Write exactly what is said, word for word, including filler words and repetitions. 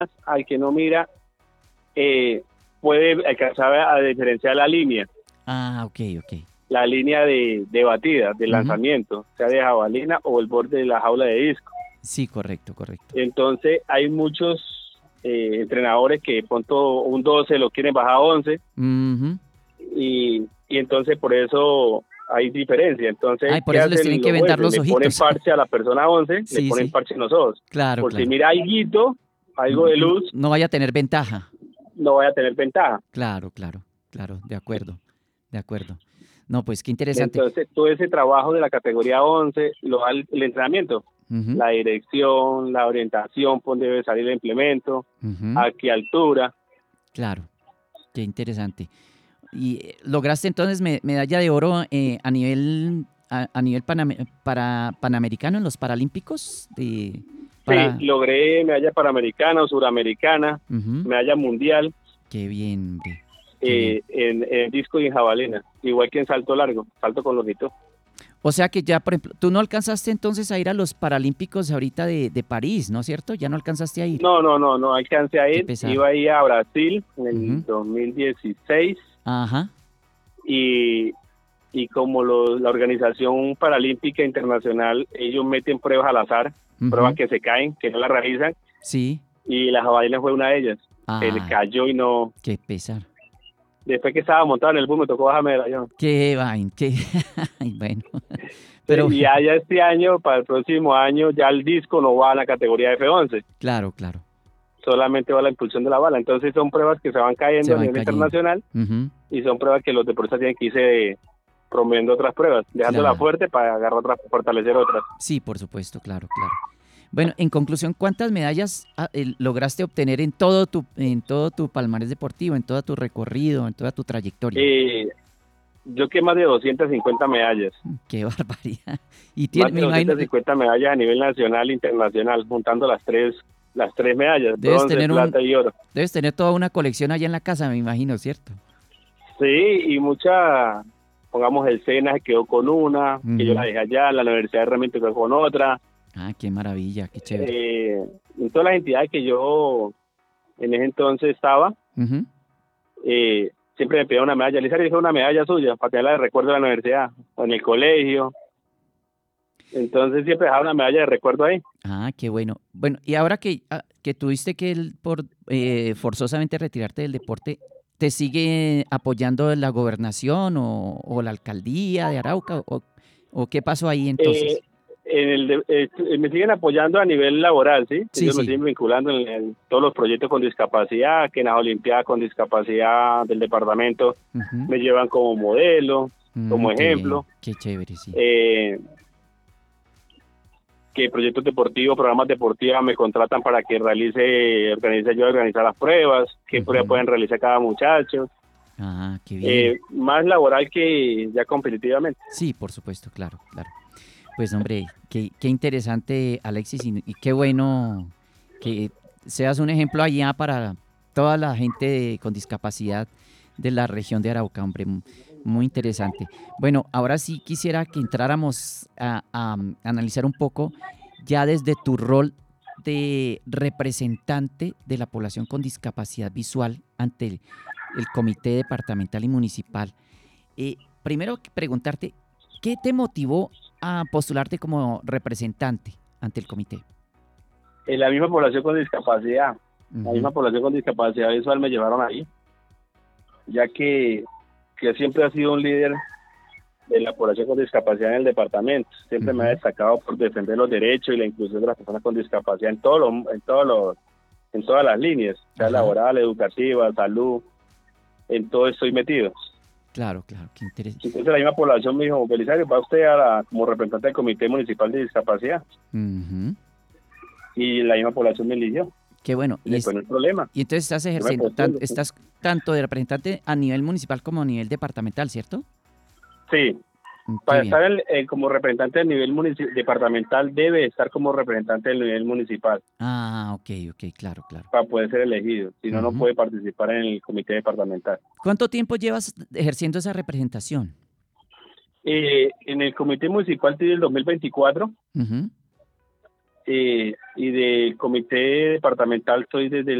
al que no mira, eh, puede alcanzar a diferenciar la línea, Ah, ok, ok. la línea de, de batida, de Ujú. lanzamiento, sea de jabalina o el borde de la jaula de disco. Sí, correcto, correcto. Entonces hay muchos eh, entrenadores que de pronto un doce lo quieren bajar a once Ujú. y, y entonces por eso hay diferencia. Entonces, Ay, por ¿qué eso les tienen hacen que los vendar jueces? los Le ponen ojitos. parche a la persona once, le Sí, ponen sí. parche en los ojos. Claro, Por si claro. mira algo, algo N- de n- luz, No vaya a tener ventaja. no vaya a tener ventaja. Claro, claro, claro, de acuerdo, de acuerdo. No, pues qué interesante. Entonces, todo ese trabajo de la categoría once lo da el, el entrenamiento, Ujú, la dirección, la orientación, por dónde debe salir el implemento, ujú, a qué altura. claro, qué interesante. Y eh, lograste entonces me- medalla de oro eh, a nivel a, a nivel paname- para panamericano en los Paralímpicos de Sí, para logré medalla panamericana, suramericana, ujú, medalla mundial qué bien, hombre, qué bien. eh, en, en disco y en jabalina, igual que en salto largo, salto con longitud. O sea que ya, por ejemplo, tú no alcanzaste entonces a ir a los Paralímpicos ahorita de, de París, ¿no es cierto? Ya no alcanzaste a ir. No, no, no, no alcancé a Qué ir. pesar. Iba a ir a Brasil en Ujú, el dos mil dieciséis ajá. y, y como lo- la Organización Paralímpica Internacional, ellos meten pruebas al azar, pruebas Ujú, que se caen, que no las realizan, sí. y la jabalina fue una de ellas. Se Ay, cayó y no. qué pesar. Después que estaba montado en el bus me tocó bajarme del avión. Qué vaina, qué. Ay, bueno. Sí, Pero y bueno, ya, ya este año, para el próximo año, ya el disco no va a la categoría F once, claro, claro. solamente va a la impulsión de la bala. Entonces son pruebas que se van Se cayendo a van nivel cayendo. internacional Ujú, y son pruebas que los deportistas tienen que irse promoviendo otras pruebas, dejándola claro. fuerte para agarrar otras, fortalecer otras. Sí, por supuesto, claro, claro. Bueno, en conclusión, ¿cuántas medallas ah, eh, lograste obtener en todo tu, en todo tu palmarés deportivo, en todo tu recorrido, en toda tu trayectoria? Eh, yo que más de doscientas cincuenta medallas, Mm, qué barbaridad. Y tiene, más de me imagino, doscientas cincuenta medallas a nivel nacional e internacional, juntando las tres, las tres medallas, debes bronce, tener un, plata y oro. debes tener toda una colección allá en la casa, me imagino, ¿cierto? Sí, y mucha, pongamos el SENA se quedó con una, que yo la Ujú. dejé allá, la Universidad de Herramientas quedó con otra, Ah, qué maravilla, qué chévere. eh, en todas las entidades que yo en ese entonces estaba, Ujú. eh, siempre me pedía una medalla. Lizardi dijo una medalla suya para tenerla de recuerdo de la universidad o en el colegio. Entonces siempre dejaba una medalla de recuerdo ahí. Ah, qué bueno. Bueno, y ahora que, ah, que tuviste que el- por eh, forzosamente retirarte del deporte, ¿te sigue apoyando la gobernación o, o la alcaldía de Arauca? ¿O, o qué pasó ahí Eh, entonces? en el de- eh, me siguen apoyando a nivel laboral, ¿sí? Sí, Ellos me sí. siguen vinculando en, en todos los proyectos con discapacidad, que en las Olimpiadas con discapacidad del departamento Ujú. me llevan como modelo, Mm, como qué bien, ejemplo. qué chévere, sí. Eh, que proyectos deportivos, programas deportivos me contratan para que realice, organice yo organizar las pruebas, qué pruebas Ujú. pueden realizar cada muchacho, Ah, qué bien. eh, más laboral que ya competitivamente. Sí, por supuesto, claro, claro. Pues hombre, qué, qué interesante, Alexis, y, y qué bueno que seas un ejemplo allá para toda la gente de- con discapacidad de la región de Arauca, hombre, mu- muy interesante. Bueno, ahora sí quisiera que entráramos a, a, mm, analizar un poco ya desde tu rol de representante de la población con discapacidad visual ante el, el Comité Departamental y Municipal. Eh, primero que preguntarte, ¿qué te motivó a postularte como representante ante el comité? En la misma población con discapacidad, la Ujú, misma población con discapacidad visual me llevaron ahí, ya que, que siempre ha sido un líder de la población con discapacidad en el departamento. Siempre me ha ujú, destacado por defender los derechos y la inclusión de las personas con discapacidad en todos los, en todos los, en todas las líneas, sea ajá, laboral, educativa, salud, en todo estoy metido. claro, claro, qué interesante. Entonces la misma población me dijo, Belisario, va usted a la- como representante del Comité Municipal de Discapacidad. Y la misma población me eligió. Qué bueno. Y Y, después es- no hay problema, y entonces estás yo me ejerciendo, tan- postulo. estás tanto de representante a nivel municipal como a nivel departamental, ¿cierto? Sí, Mm, qué para bien. estar en- eh, como representante del nivel munici- departamental debe estar como representante del nivel municipal Ah, ok, ok, claro, claro. para poder ser elegido. Si no, no Ujú. puede participar en el comité departamental. ¿Cuánto tiempo llevas ejerciendo esa representación? Eh, en el comité municipal desde el dos mil veinticuatro, Ujú, eh, y del comité departamental soy desde el